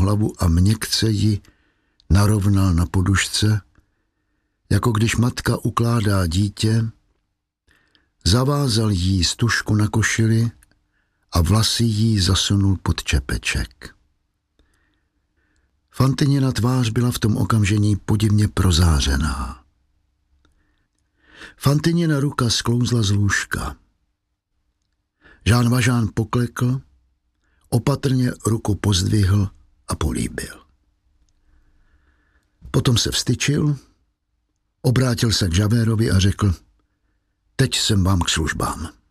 hlavu a měkce ji narovnal na podušce, jako když matka ukládá dítě, zavázal jí stužku na košili a vlasy jí zasunul pod čepeček. Fantinina tvář byla v tom okamžení podivně prozářená. Fantinina ruka sklouzla z lůžka. Jean Valjean poklekl, opatrně ruku pozdvihl a políbil. Potom se vztyčil, obrátil se k Javertovi a řekl: teď jsem vám k službám.